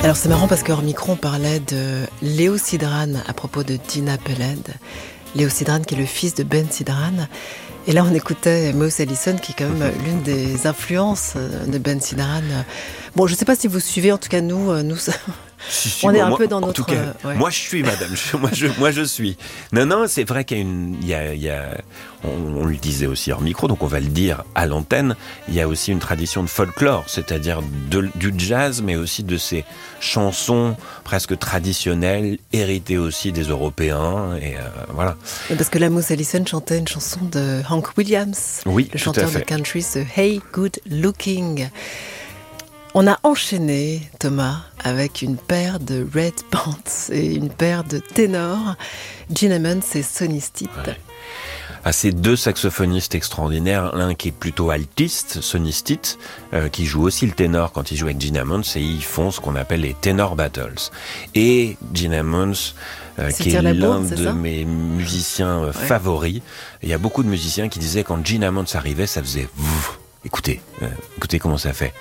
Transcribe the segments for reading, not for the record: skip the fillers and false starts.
Alors c'est marrant parce qu'hors micro on parlait de Léo Sidran à propos de Dina Peled. Léo Sidran qui est le fils de Ben Sidran. Et là on écoutait Moose Allison qui est quand même l'une des influences de Ben Sidran. Bon, je ne sais pas si vous suivez, en tout cas nous Si, on est bon, un moi, peu dans en notre... tout cas, moi je suis madame, moi je suis. Non, c'est vrai qu'il y a on le disait aussi hors micro, donc on va le dire à l'antenne, il y a aussi une tradition de folklore, c'est-à-dire du jazz, mais aussi de ces chansons presque traditionnelles, héritées aussi des Européens, et voilà. Parce que la Moose Allison chantait une chanson de Hank Williams, oui, le chanteur de country, ce Hey Good Looking. On a enchaîné, Thomas, avec une paire de Red Pants et une paire de ténors, Gene Ammons et Sonny Stitt. Ouais. À ces deux saxophonistes extraordinaires, l'un qui est plutôt altiste, Sonny Stitt, qui joue aussi le ténor quand il joue avec Gene Ammons, et ils font ce qu'on appelle les tenor battles. Et Gene Ammons, qui est l'un de mes musiciens favoris. Il y a beaucoup de musiciens qui disaient quand Gene Ammons arrivait, ça faisait vouf. Écoutez comment ça fait.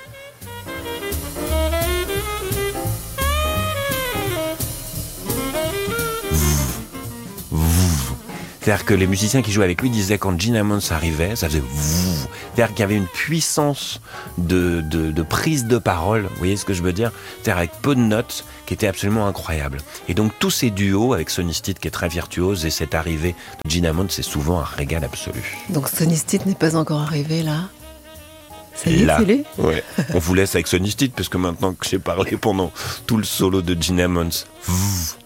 C'est-à-dire que les musiciens qui jouaient avec lui disaient quand Gene Ammons arrivait, ça faisait vouh. C'est-à-dire qu'il y avait une puissance de prise de parole, vous voyez ce que je veux dire ? C'est-à-dire avec peu de notes, qui était absolument incroyable. Et donc tous ces duos avec Sonny Stitt qui est très virtuose et cette arrivée de Gene Ammons, c'est souvent un régal absolu. Donc Sonny Stitt n'est pas encore arrivé là ? Ça y est, c'est lui ? Ouais. On vous laisse avec Sonny Stitt parce que maintenant que j'ai parlé pendant tout le solo de Gene Ammons,